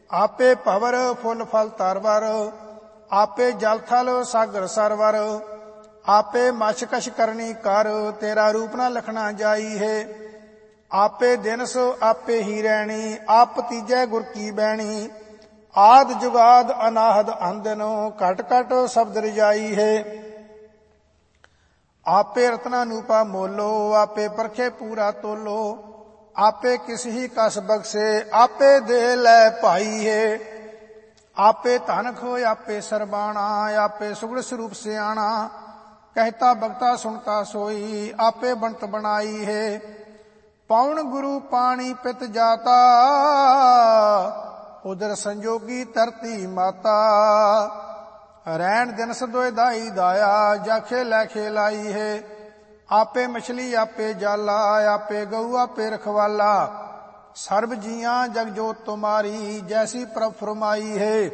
ਆਪੇ ਭਵਰ ਫੁੱਲ ਫਲ ਤਰਵਰ, ਆਪੇ ਜਲ ਥਲ ਸਾਗਰ ਸਰਵਰ, ਆਪੇ ਮਛ ਕਛ ਕਰਨੀ ਕਰ, ਤੇਰਾ ਰੂਪ ਨਾ ਲਖਣਾ ਜਾਈ ਹੈ। ਆਪੇ ਦਿਨਸ ਆਪੇ ਹੀ ਰਹਿਣੀ, ਆਪ ਤੀਜੈ ਗੁਰ ਕੀ ਬੈਣੀ, ਆਦ ਜੁਗਾਦ ਅਨਾਹਦ ਅੰਦਨੋ, ਘਟ ਘਟ ਸ਼ਬਦ ਰਜਾਈ ਹੈ। ਆਪੇ ਰਤਨਾ ਨੂਪਾ ਮੋਲੋ, ਆਪੇ ਪਰਖੇ ਪੂਰਾ ਤੋਲੋ, ਆਪੇ ਕਿਸ ਹੀ ਕਸ ਬਖਸ਼ੇ, ਆਪੇ ਦੇ ਲੈ ਭਾਈ ਹੈ। ਆਪੇ ਧਨ ਖੋਇ ਆਪੇ ਸਰਬਾਣਾ, ਆਪੇ ਸੁਗੜ ਸਰੂਪ ਸਿਆਣਾ, ਕਹਿਤਾ ਬਗਤਾ ਸੁਣਤਾ ਸੋਈ, ਆਪੇ ਬਣਤ ਬਣਾਈ ਹੈ। ਪਉਣ ਗੁਰੂ ਪਾਣੀ ਪਿਤ ਜਾਤਾ, ਉਦਰ ਸੰਜੋਗੀ ਧਰਤੀ ਮਾਤਾ, ਰਹਿਣ ਦਿਨਸ ਦੋਇ ਦਾਈ ਦਾਇਆ, ਜਾਖੇ ਲੈ ਖੇਲਾਈ ਹੈ। ਆਪੇ ਮਛਲੀ ਆਪੇ ਜਾਲਾ, ਆਪੇ ਗਊ ਆਪੇ ਰਖਵਾਲਾ, ਸਰਬ ਜੀਆਂ ਜਗ ਜੋਤ ਤੁਮਾਰੀ, ਜੈਸੀ ਪ੍ਰਭ ਫਰਮਾਈ ਹੈ।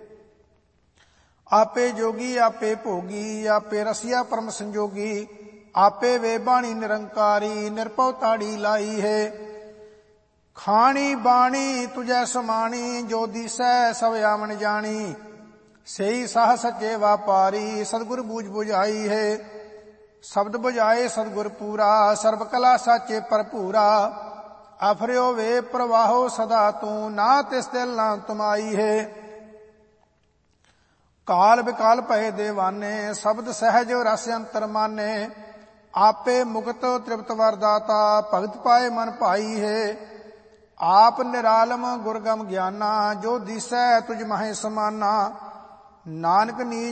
ਆਪੇ ਜੋਗੀ ਆਪੇ ਭੋਗੀ, ਆਪੇ ਰਸਿਆ ਪਰਮ ਸੰਜੋਗੀ, ਆਪੇ ਵੇ ਬਾਣੀ ਨਿਰੰਕਾਰੀ, ਨਿਰਭਉ ਤਾੜੀ ਲਾਈ ਹੈ। ਖਾਣੀ ਬਾਣੀ ਤੁਝੈ ਸਮਾਣੀ, ਜੋ ਦੀਸੈ ਸਭ ਆਵਣ ਜਾਣੀ, ਸਹੀ ਸਾਹ ਸੱਚੇ ਵਾਪਾਰੀ, ਸਤਿਗੁਰ ਬੂਝ ਬੁਝਾਈ ਹੈ। ਸ਼ਬਦ ਬੁਝਾਏ ਸਤਿਗੁਰ ਪੂਰਾ, ਸਰਬ ਕਲਾ ਸਾਚੇ ਭਰਪੂਰਾ, ਆਫਰਿਓ ਵੇ ਪ੍ਰਵਾਹੋ ਸਦਾ ਤੂੰ, ਨਾ ਤਿਸ ਦਿਲ ਨਾ ਤੁਮਾਈ ਹੈ। ਕਾਲ ਵਿਕਾਲ ਭਏ ਦੇਵਾਨੇ, ਸ਼ਬਦ ਸਹਿਜ ਰਸ ਅੰਤਰ ਮਾਨੇ, ਆਪੇ ਮੁਕਤ ਤ੍ਰਿਪਤ ਵਰਦਾਤਾ, ਭਗਤ ਪਾਏ ਮਨ ਭਾਈ ਹੈ। ਆਪ ਨਿਰਾਲਮ ਗੁਰਗਮ ਗਿਆਨਾ, ਜੋ ਦੀਸੈ ਤੁਝ ਮਹਿ ਸਮਾਨਾ, ਨਾਨਕ ਨੀਚ